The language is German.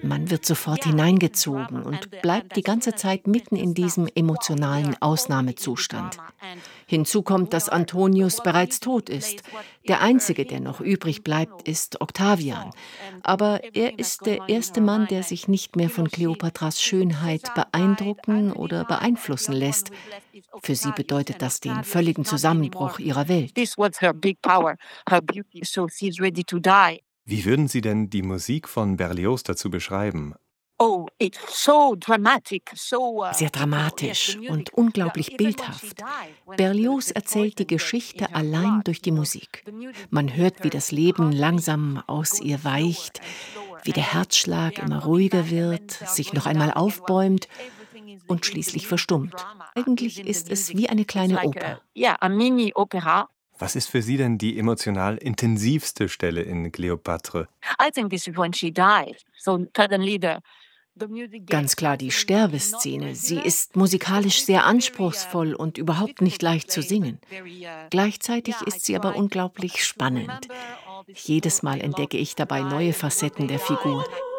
Man wird sofort hineingezogen und bleibt die ganze Zeit mitten in diesem emotionalen Ausnahmezustand. Hinzu kommt, dass Antonius bereits tot ist. Der einzige, der noch übrig bleibt, ist Octavian. Aber er ist der erste Mann, der sich nicht mehr von Kleopatras Schönheit beeindrucken oder beeinflussen lässt. Für sie bedeutet das den völligen Zusammenbruch ihrer Welt. Wie würden Sie denn die Musik von Berlioz dazu beschreiben? Sehr dramatisch und unglaublich bildhaft. Berlioz erzählt die Geschichte allein durch die Musik. Man hört, wie das Leben langsam aus ihr weicht, wie der Herzschlag immer ruhiger wird, sich noch einmal aufbäumt und schließlich verstummt. Eigentlich ist es wie eine kleine Oper. Was ist für Sie denn die emotional intensivste Stelle in Kleopatra? Ganz klar die Sterbeszene. Sie ist musikalisch sehr anspruchsvoll und überhaupt nicht leicht zu singen. Gleichzeitig ist sie aber unglaublich spannend. Jedes Mal entdecke ich dabei neue Facetten der Figur.